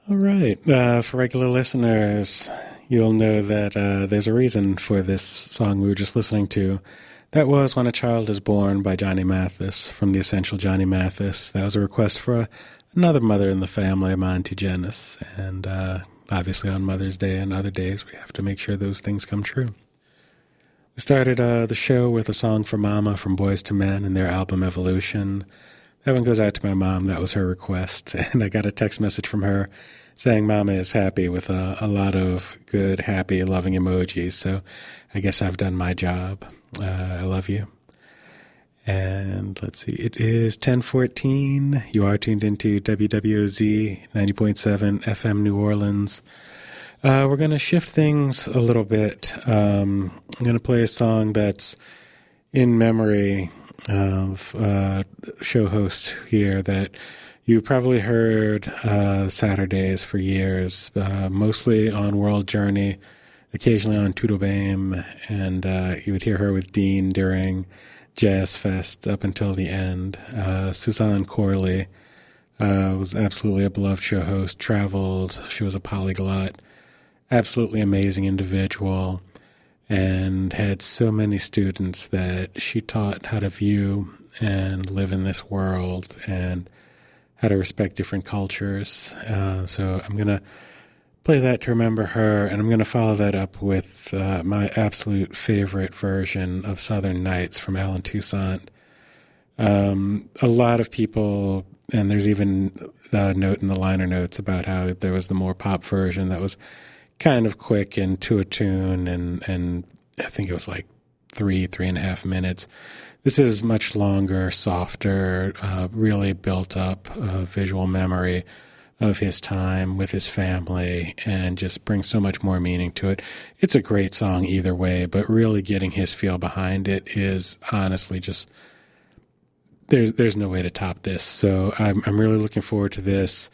All right. For regular listeners, you'll know that there's a reason for this song we were just listening to. That was When a Child is Born by Johnny Mathis from the Essential Johnny Mathis. That was a request for another mother in the family, my Auntie Janice. And obviously on Mother's Day and other days, we have to make sure those things come true. We started the show with a song for Mama from Boyz II Men and their album Evolution. That one goes out to my mom. That was her request. And I got a text message from her saying Mama is happy with a lot of good, happy, loving emojis. So I guess I've done my job. I love you. And let's see. It is 10:14. You are tuned into WWOZ 90.7 FM New Orleans. We're going to shift things a little bit. I'm going to play a song that's in memory of a show host here that you probably heard Saturdays for years, mostly on World Journey, occasionally on Tudo Bame, and you would hear her with Dean during Jazz Fest up until the end. Suzanne Corley was absolutely a beloved show host, traveled, she was a polyglot, absolutely amazing individual, and had so many students that she taught how to view and live in this world and how to respect different cultures. So I'm going to play that to remember her, and I'm going to follow that up with my absolute favorite version of Southern Nights from Allen Toussaint. A lot of people, and there's even a note in the liner notes about how there was the more pop version that was kind of quick and to a tune, and I think it was like 3.5 minutes. This is much longer, softer, really built up visual memory of his time with his family, and just brings so much more meaning to it. It's a great song either way, but really getting his feel behind it is honestly just, there's no way to top this. So I'm really looking forward to this.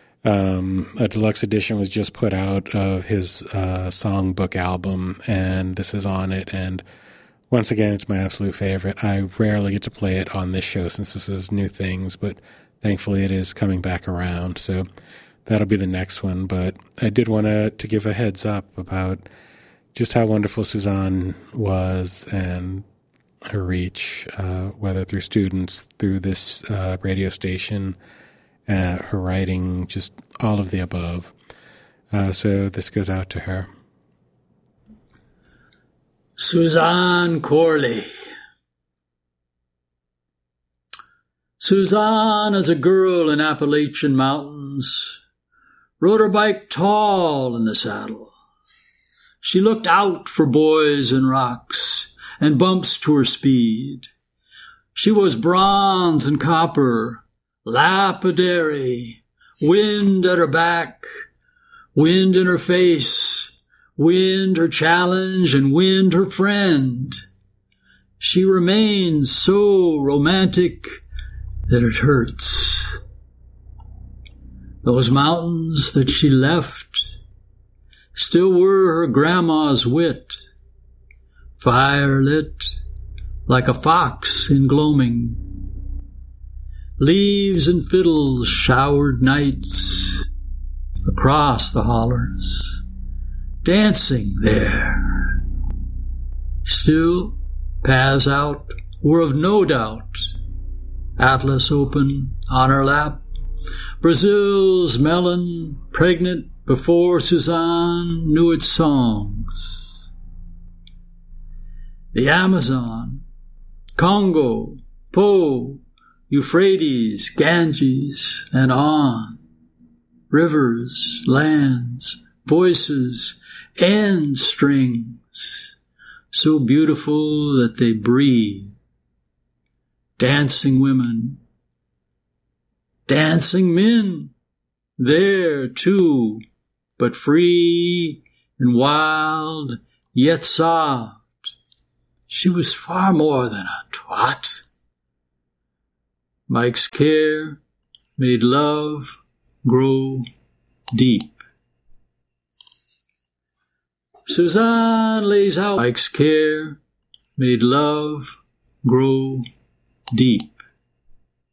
A deluxe edition was just put out of his songbook album, and this is on it. And once again, it's my absolute favorite. I rarely get to play it on this show since this is New Things, but thankfully it is coming back around. So that'll be the next one. But I did want to give a heads up about just how wonderful Suzanne was and her reach, whether through students, through this radio station, her writing, just all of the above. So this goes out to her. Suzanne Corley. Suzanne, as a girl in Appalachian mountains, rode her bike tall in the saddle. She looked out for boys and rocks and bumps to her speed. She was bronze and copper, lapidary, wind at her back, wind in her face, wind her challenge, and wind her friend. She remains so romantic that it hurts. Those mountains that she left still were her grandma's wit, firelit like a fox in gloaming. Leaves and fiddles showered nights across the hollers, dancing there. Still, paths out were of no doubt. Atlas open on her lap, Brazil's melon pregnant before Suzanne knew its songs. The Amazon, Congo, Po, Euphrates, Ganges, and on. Rivers, lands, voices, and strings, so beautiful that they breathe. Dancing women, dancing men, there too, but free and wild, yet soft. She was far more than a twat. Mike's care made love grow deep. Suzanne lays out. Mike's care made love grow deep.